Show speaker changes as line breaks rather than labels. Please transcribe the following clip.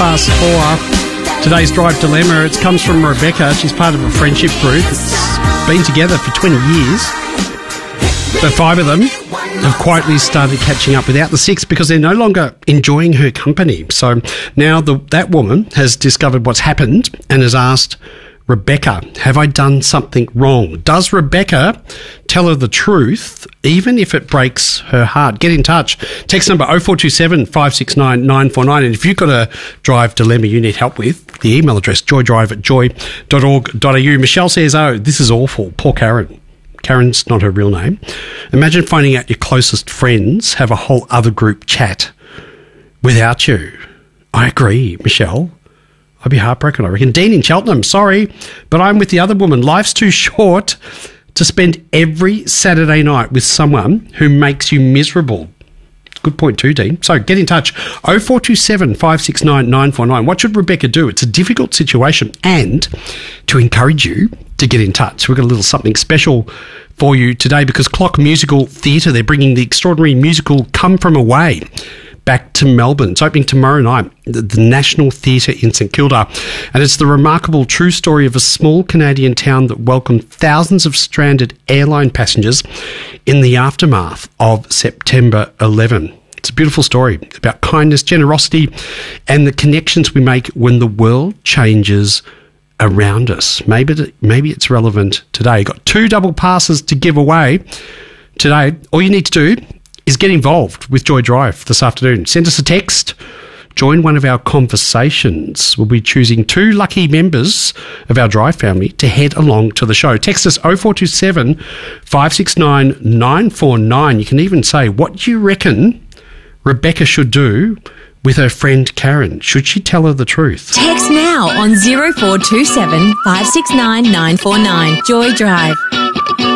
4:04. Today's Drive Dilemma, it comes from Rebecca. She's part of a friendship group. It's been together for 20 years. The 5 of them have quietly started catching up without the 6 because they're no longer enjoying her company. So now that woman has discovered what's happened and has asked Rebecca, have I done something wrong? Does Rebecca tell her the truth, even if it breaks her heart? Get in touch. Text number 0427 569 949. And if you've got a drive dilemma you need help with, the email address joydrive@joy.org.au. Michelle says, oh, this is awful. Poor Karen. Karen's not her real name. Imagine finding out your closest friends have a whole other group chat without you. I agree, Michelle. I'd be heartbroken, I reckon. Dean in Cheltenham, sorry, but I'm with the other woman. Life's too short to spend every Saturday night with someone who makes you miserable. Good point too, Dean. So get in touch. 0427 569 949. What should Rebecca do? It's a difficult situation. And to encourage you to get in touch, we've got a little something special for you today because Clock Musical Theatre, they're bringing the extraordinary musical Come From Away back to Melbourne. It's opening tomorrow night at the National Theatre in St Kilda. And it's the remarkable true story of a small Canadian town that welcomed thousands of stranded airline passengers in the aftermath of September 11. It's a beautiful story about kindness, generosity, and the connections we make when the world changes around us. Maybe it's relevant today. You've got 2 double passes to give away today. All you need to do is get involved with Joy Drive this afternoon. Send us a text. Join one of our conversations. We'll be choosing 2 lucky members of our Drive family to head along to the show. Text us 0427 569 949. You can even say, what do you reckon Rebecca should do with her friend Karen? Should she tell her the truth?
Text now on 0427 569 949. Joy Drive.